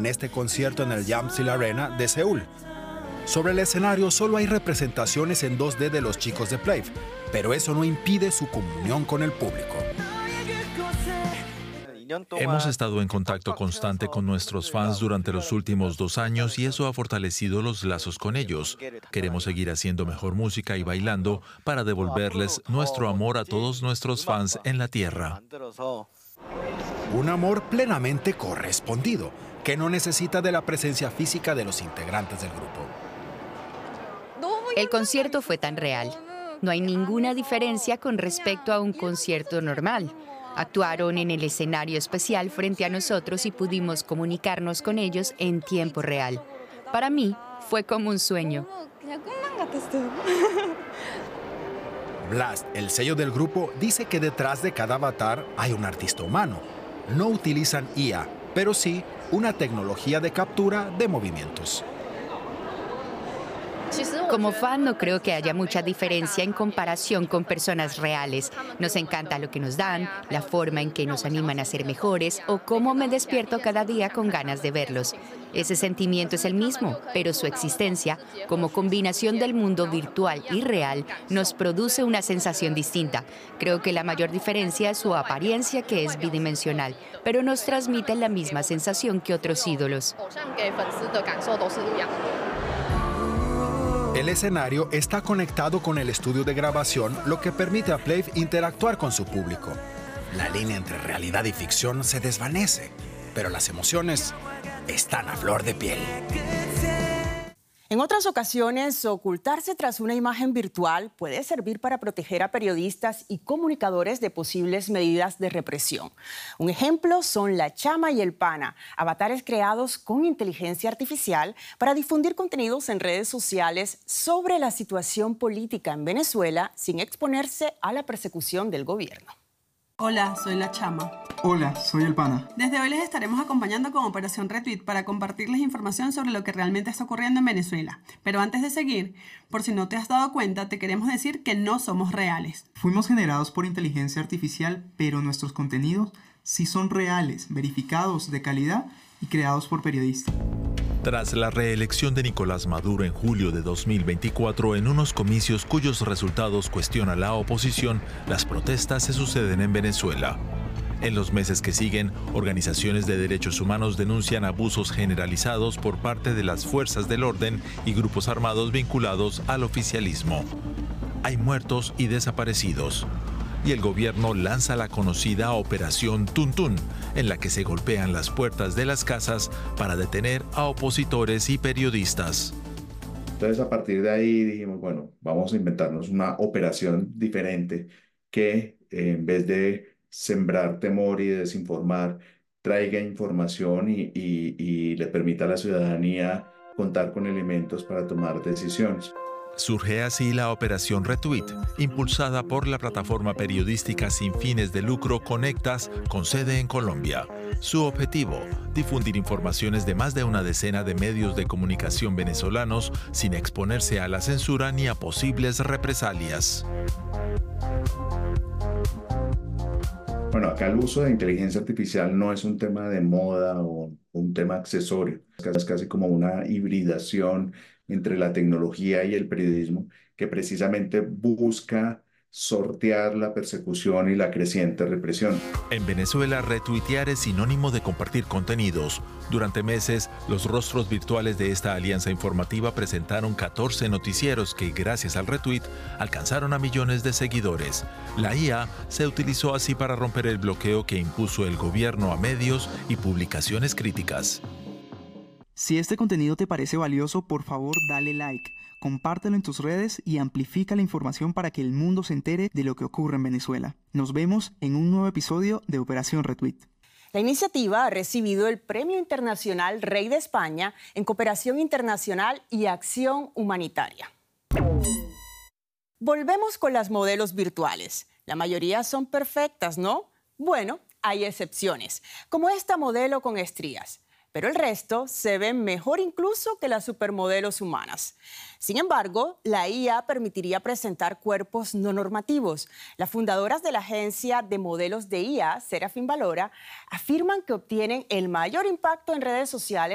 en este concierto en el Yamsil Arena de Seúl. Sobre el escenario solo hay representaciones en 2D de los chicos de Playf, pero eso no impide su comunión con el público. Hemos estado en contacto constante con nuestros fans durante los últimos 2 años y eso ha fortalecido los lazos con ellos. Queremos seguir haciendo mejor música y bailando para devolverles nuestro amor a todos nuestros fans en la tierra. Un amor plenamente correspondido, que no necesita de la presencia física de los integrantes del grupo. El concierto fue tan real. No hay ninguna diferencia con respecto a un concierto normal. Actuaron en el escenario especial frente a nosotros y pudimos comunicarnos con ellos en tiempo real. Para mí, fue como un sueño. Blast, el sello del grupo, dice que detrás de cada avatar hay un artista humano. No utilizan IA, pero sí una tecnología de captura de movimientos. Como fan no creo que haya mucha diferencia en comparación con personas reales. Nos encanta lo que nos dan, la forma en que nos animan a ser mejores o cómo me despierto cada día con ganas de verlos. Ese sentimiento es el mismo, pero su existencia, como combinación del mundo virtual y real, nos produce una sensación distinta. Creo que la mayor diferencia es su apariencia, que es bidimensional, pero nos transmite la misma sensación que otros ídolos. El escenario está conectado con el estudio de grabación, lo que permite a Playf interactuar con su público. La línea entre realidad y ficción se desvanece, pero las emociones están a flor de piel. En otras ocasiones, ocultarse tras una imagen virtual puede servir para proteger a periodistas y comunicadores de posibles medidas de represión. Un ejemplo son la Chama y el Pana, avatares creados con inteligencia artificial para difundir contenidos en redes sociales sobre la situación política en Venezuela sin exponerse a la persecución del gobierno. Hola, soy la Chama. Hola, soy el Pana. Desde hoy les estaremos acompañando con Operación Retweet para compartirles información sobre lo que realmente está ocurriendo en Venezuela. Pero antes de seguir, por si no te has dado cuenta, te queremos decir que no somos reales. Fuimos generados por inteligencia artificial, pero nuestros contenidos sí son reales, verificados, de calidad y creados por periodistas. Tras la reelección de Nicolás Maduro en julio de 2024, en unos comicios cuyos resultados cuestiona la oposición, las protestas se suceden en Venezuela. En los meses que siguen, organizaciones de derechos humanos denuncian abusos generalizados por parte de las fuerzas del orden y grupos armados vinculados al oficialismo. Hay muertos y desaparecidos. Y el gobierno lanza la conocida Operación Tuntún, en la que se golpean las puertas de las casas para detener a opositores y periodistas. Entonces, a partir de ahí dijimos, bueno, vamos a inventarnos una operación diferente que en vez de sembrar temor y desinformar, traiga información y le permita a la ciudadanía contar con elementos para tomar decisiones. Surge así la Operación Retweet, impulsada por la plataforma periodística sin fines de lucro Conectas, con sede en Colombia. Su objetivo, difundir informaciones de más de una decena de medios de comunicación venezolanos sin exponerse a la censura ni a posibles represalias. Bueno, acá el uso de inteligencia artificial no es un tema de moda o un tema accesorio. Es casi como una hibridación entre la tecnología y el periodismo que precisamente busca sortear la persecución y la creciente represión. En Venezuela, retuitear es sinónimo de compartir contenidos. Durante meses, los rostros virtuales de esta alianza informativa presentaron 14 noticieros que, gracias al retweet, alcanzaron a millones de seguidores. La IA se utilizó así para romper el bloqueo que impuso el gobierno a medios y publicaciones críticas. Si este contenido te parece valioso, por favor dale like, compártelo en tus redes y amplifica la información para que el mundo se entere de lo que ocurre en Venezuela. Nos vemos en un nuevo episodio de Operación Retweet. La iniciativa ha recibido el Premio Internacional Rey de España en Cooperación Internacional y Acción Humanitaria. Volvemos con las modelos virtuales. La mayoría son perfectas, ¿no? Bueno, hay excepciones, como esta modelo con estrías. Pero el resto se ven mejor incluso que las supermodelos humanas. Sin embargo, la IA permitiría presentar cuerpos no normativos. Las fundadoras de la agencia de modelos de IA, Serafin Valora, afirman que obtienen el mayor impacto en redes sociales